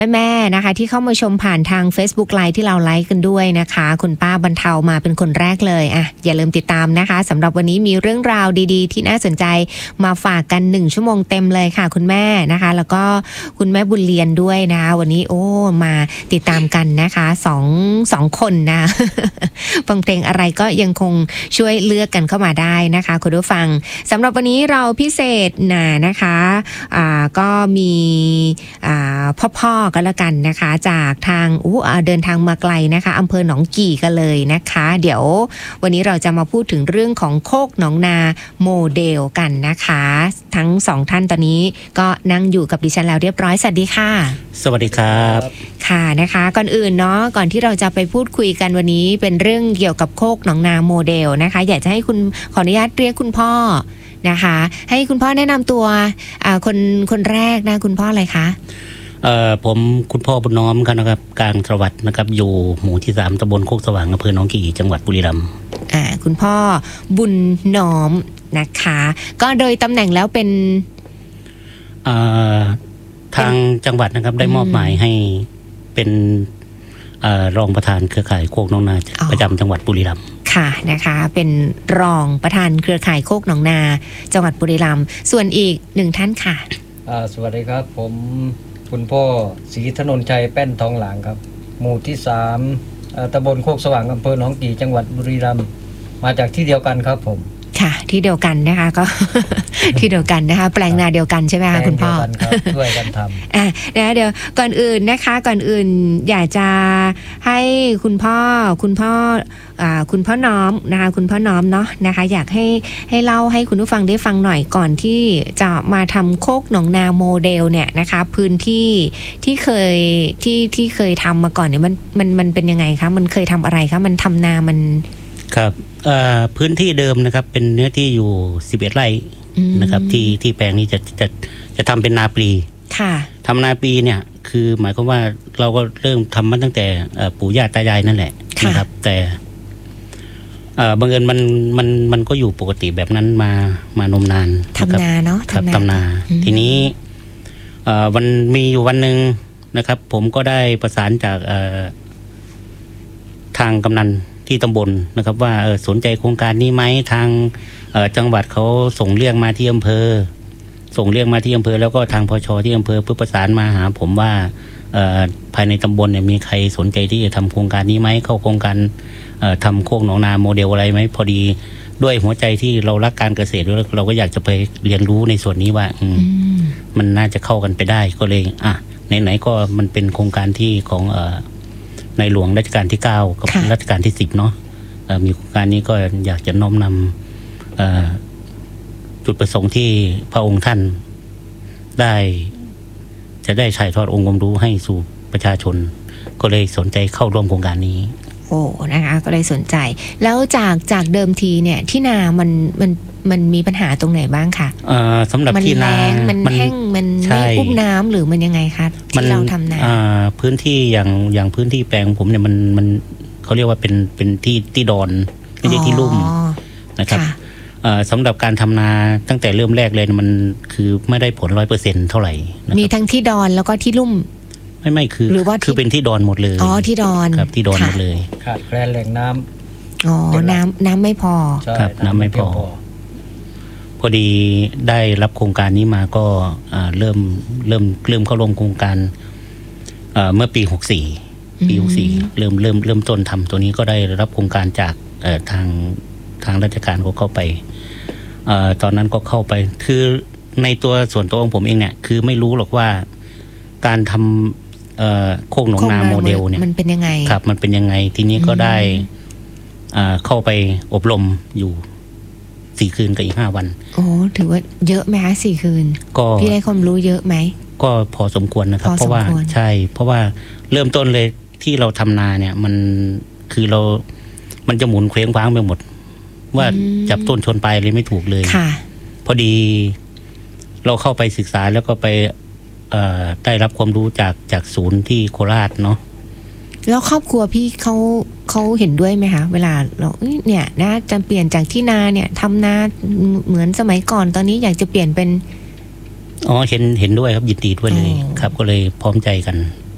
แม่ๆนะคะที่เข้ามาชมผ่านทาง Facebook Live ที่เราไลฟ์กันด้วยนะคะคุณป้าบรรเทามาเป็นคนแรกเลยอย่าลืมติดตามนะคะสำหรับวันนี้มีเรื่องราวดีๆที่น่าสนใจมาฝากกัน1ชั่วโมงเต็มเลยค่ะคุณแม่นะคะแล้วก็คุณแม่บุญเรียนด้วยนะวันนี้มาติดตามกันนะคะสองคนนะ ฟังเพลงอะไรก็ยังคงช่วยเลือกกันเข้ามาได้นะคะคุณผู้ฟังสำหรับวันนี้เราพิเศษนะคะก็มีพ่อกันแล้วกันนะคะจากทางเดินทางมาไกลนะคะอำเภอหนองกี่กันเลยนะคะเดี๋ยววันนี้เราจะมาพูดถึงเรื่องของโคกหนองนาโมเดลกันนะคะทั้ง2ท่านตอนนี้ก็นั่งอยู่กับดิฉันแล้วเรียบร้อยสวัสดีค่ะสวัสดีครับค่ะนะคะก่อนอื่นเนาะก่อนที่เราจะไปพูดคุยกันวันนี้เป็นเรื่องเกี่ยวกับโคกหนองนาโมเดลนะคะอยากจะให้คุณขออนุญาตเรียกคุณพ่อนะคะให้คุณพ่อแนะนำตัวคนแรกนะคุณพ่ออะไรคะผมคุณพ่อบุญน้อมครับกลางสวัสดิ์นะครับอยู่หมู่ที่3ตำบลโคกสว่างอำเภอหนองกี่จังหวัดบุรีรัมย์คุณพ่อบุญน้อมนะคะก็โดยตำแหน่งแล้วเป็นทางจังหวัดนะครับได้มอบหมายให้เป็นรองประธานเครือข่ายโคกหนองนาประจำจังหวัดบุรีรัมย์ค่ะนะคะเป็นรองประธานเครือข่ายโคกหนองนาจังหวัดบุรีรัมย์ส่วนอีก1ท่านค่ะสวัสดีครับผมคุณพ่อศรีถนนชัยแป้นทองหลางครับหมู่ที่3ตำบลโคกสว่างอำเภอหนองกี่จังหวัดบุรีรัมย์มาจากที่เดียวกันครับผมค่ะที่เดียวกันนะคะก็ ที่เดียวกันนะคะแปลงนาเดียวกันใช่ไหมคะคุณพ่อช่วยกันทำเดี๋ยวก่อนอื่นนะคะก่อนอื่นอยากจะให้คุณพ่อน้อมนะคะคุณพ่อน้อมเนาะนะคะอยากให้เล่าให้คุณผู้ฟังได้ฟังหน่อยก่อนที่จะมาทำโคกหนองนาโมเดลเนี่ยนะคะพื้นที่ที่เคยทำมาก่อนเนี่ยมันเป็นยังไงคะมันเคยทำอะไรคะมันทำนามันครับพื้นที่เดิมนะครับเป็นเนื้อที่อยู่11ไร่นะครับที่แปลงนี้จะทำเป็นนาปลีค่ะทำนาปลีเนี่ยคือหมายความว่าเราก็เริ่มทำมาตั้งแต่ปู่ย่าตายายนั่นแหละนะครับแต่บังเอิญมันก็อยู่ปกติแบบนั้นมานมนานทำนาเนาะทำนาทีนี้วันมีอยู่วันหนึ่งนะครับผมก็ได้ประสานจากทางกำนันที่ตำบลนะครับว่าสนใจโครงการนี้ไหมทางจังหวัดเขาส่งเรื่องมาที่อำเภอแล้วก็ทางพชที่อำเภอเพื่อประสานมาหาผมว่าภายในตำบลเนี่ยมีใครสนใจที่จะทำโครงการนี้ไหมเข้าโครงการทำโคกหนองนาโมเดลอะไรไหมพอดีด้วยหัวใจที่เรารักการเกษตรเราก็อยากจะไปเรียนรู้ในส่วนนี้ว่ามันน่าจะเข้ากันไปได้ก็เลยไหนๆก็มันเป็นโครงการที่ของในหลวงรัชกาลที่9กับรัชกาลที่10เนาะมีโครงการนี้ก็อยากจะน้อมนำจุดประสงค์ที่พระองค์ท่านจะได้ถ่ายทอดองค์ความรู้ให้สู่ประชาชนก็เลยสนใจเข้าร่วมโครงการนี้นะคะก็เลยสนใจแล้วจากเดิมทีเนี่ยที่นามันมีปัญหาตรงไหนบ้างคะสำหรับที่นามันแห้งมันไม่อุ้มน้ำหรือมันยังไงคะที่เราทำนาพื้นที่อย่างพื้นที่แปลงผมเนี่ยมันเขาเรียกว่าเป็นที่ดอนไม่ใช่ที่ลุ่มนะครับสำหรับการทำนาตั้งแต่เริ่มแรกเลยมันคือไม่ได้ผล 100% เท่าไหร่มีทั้งที่ดอนแล้วก็ที่ลุ่มไม่คือเป็นที่ดอนหมดเลยที่ดอนครับที่ดอนหมดเลยขาดแคลนแหล่งน้ำน้ำไม่พอครับน้ำไม่พอพอดีได้รับโครงการนี้มาก็เริ่มเข้าร่วมโครงการเมื่อปี64เริ่มต้นทำตัวนี้ก็ได้รับโครงการจากทางราชการก็เข้าไปตอนนั้นก็เข้าไปคือในตัวส่วนตัวของผมเองเนี่ยคือไม่รู้หรอกว่าการทำโคกหนองนาโมเดลเนี่ยมันเป็นยังไงครับมันเป็นยังไงทีนี้ก็ได้เข้าไปอบรมอยู่4 คืนกับอีก5 วันถือว่าเยอะไหมคะ4 คืนก็พี่ได้ความรู้เยอะไหมก็พอสมควรนะครับเพราะว่าใช่เพราะว่าเริ่มต้นเลยที่เราทำนาเนี่ยมันจะหมุนเคว้งคว้างไปหมดว่าจับต้นชนปลายเลยไม่ถูกเลยพอดีเราเข้าไปศึกษาแล้วก็ไปได้รับความรู้จากศูนย์ที่โคราชเนาะแล้วครอบครัวพี่เขาเห็นด้วยไหมคะเวลาเราเนี่ยนะจะเปลี่ยนจากที่นาเนี่ยทำนาเหมือนสมัยก่อนตอนนี้อยากจะเปลี่ยนเป็นเห็นด้วยครับยินดีด้วยเลยครับก็เลยพร้อมใจกัน